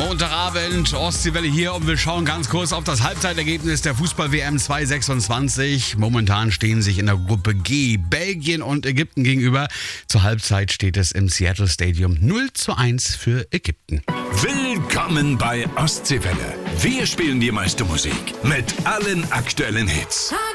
Montagabend, Ostseewelle hier und wir schauen ganz kurz auf das Halbzeitergebnis der Fußball-WM 2026. Momentan stehen sich in der Gruppe G Belgien und Ägypten gegenüber. Zur Halbzeit steht es im Seattle Stadium 0:1 für Ägypten. Willkommen bei Ostseewelle. Wir spielen die meiste Musik mit allen aktuellen Hits.